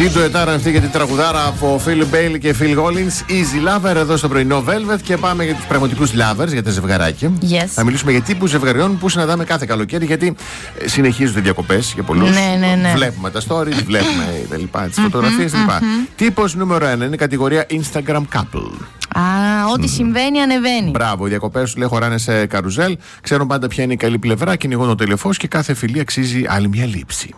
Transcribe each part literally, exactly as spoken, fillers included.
Τι ντουετάρα αυτή για την τραγουδάρα από Phil Bailey και Phil Collins. Easy Lover εδώ στο πρωινό Velvet. Και πάμε για τους πραγματικούς lovers, για τα ζευγαράκια. Yes. Θα μιλήσουμε για τύπους ζευγαριών που συναντάμε κάθε καλοκαίρι, γιατί συνεχίζονται διακοπές για πολλούς. Ναι, ναι, ναι. Βλέπουμε τα stories, βλέπουμε τα λοιπά, τις φωτογραφίες τα λοιπά. Τύπος νούμερο ένα είναι η κατηγορία Instagram couple. Α, ό,τι mm. συμβαίνει ανεβαίνει. Μπράβο, οι διακοπές σου λέει χωράνε σε καρουζέλ. Ξέρουν πάντα ποια είναι η καλή πλευρά, κυνηγούν το τελεφός και κάθε φιλή αξίζει άλλη μια λήψη.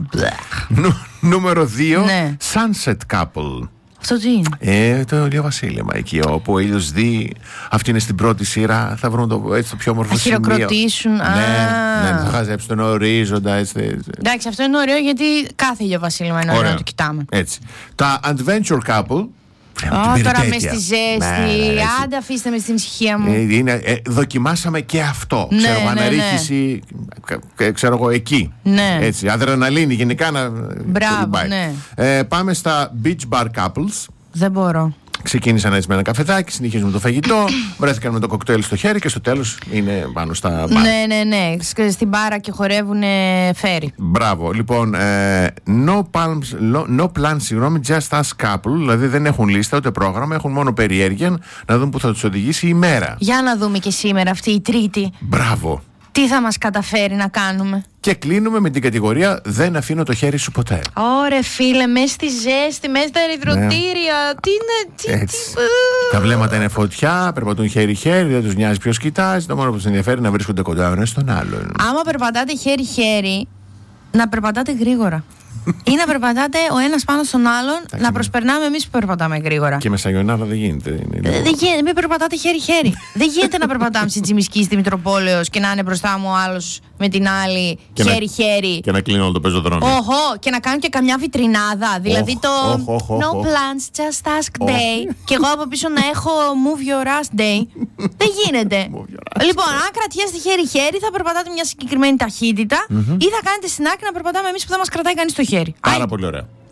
Νούμερο δύο, ναι. Sunset couple. Αυτό τι είναι? Ε, το ηλιοβασίλεμα εκεί όπου ο ήλιος δει. Αυτή είναι στην πρώτη σειρά. Θα βρουν το, έτσι, το πιο όμορφο σημείο. Θα χειροκροτήσουν. Ναι, ναι, θα χαζέψουν τον ορίζοντα. Έτσι, έτσι. Εντάξει, αυτό είναι ωραίο γιατί κάθε ηλιοβασίλεμα είναι ωραίο να το κοιτάμε. Έτσι. Τα adventure couple. Oh, τώρα με στη ζέστη. Ναι, ναι, άντε, αφήστε με στην ησυχία μου. Ε, είναι, ε, δοκιμάσαμε και αυτό. Ναι, ξέρω, ναι, αναρρίχηση, ναι. ξέρω εγώ, εκεί. Ναι. Έτσι, αδρεναλίνη, γενικά να. Μπράβο, ναι. Ε, πάμε στα beach bar couples. Δεν μπορώ. Ξεκίνησαν έτσι με ένα καφεδάκι, συνεχίζουν με το φαγητό, βρέθηκαν με το κοκτέιλ στο χέρι και στο τέλος είναι πάνω στα μπάρα. Ναι, ναι, ναι. Στην μπάρα και χορεύουν φέρι. Μπράβο. Λοιπόν, ε, no, palms, no plans, συγγνώμη, just us couple. Δηλαδή δεν έχουν λίστα ούτε πρόγραμμα, έχουν μόνο περιέργεια να δουν που θα τους οδηγήσει η μέρα. Για να δούμε και σήμερα αυτή η Τρίτη. Μπράβο. Τι θα μας καταφέρει να κάνουμε. Και κλείνουμε με την κατηγορία «Δεν αφήνω το χέρι σου ποτέ». Ωρε φίλε, μέσα στη ζέστη, μέσα στα ερυθρωτήρια. Ναι. Τι είναι, τι, έτσι. Τι... Τα βλέμματα είναι φωτιά, περπατούν χέρι-χέρι, δεν τους νοιάζει ποιος κοιτάζει. Το μόνο που τους ενδιαφέρει είναι να βρίσκονται κοντά ο ένας στον άλλον. Άμα περπατάτε χέρι-χέρι, να περπατάτε γρήγορα. Ή να περπατάτε ο ένας πάνω στον άλλον, να προσπερνάμε εμείς που περπατάμε γρήγορα. Και με σαγιονάρα δεν γίνεται. Είναι... Δεν γίνεται, μην περπατάτε χέρι-χέρι. Δεν γίνεται να περπατάμε στην Τσιμισκή, στη Μητροπόλεως και να είναι μπροστά μου ο άλλος με την άλλη χέρι-χέρι. Και να κλείνω όλο το πεζοδρόμιο. Οχο, και να κάνω και καμιά βιτρινάδα. Δηλαδή το oh, oh, oh, oh, No oh. plans, just ask oh. day. Και εγώ από πίσω να έχω move your ass day. Δεν γίνεται. Λοιπόν, αν κρατιέστε χέρι-χέρι, θα περπατάτε μια συγκεκριμένη ταχύτητα ή θα κάνετε στην άκρη να περπατάμε εμείς που θα μας κρατάει κανείς το χέρι. Πάρα πολύ ωραία.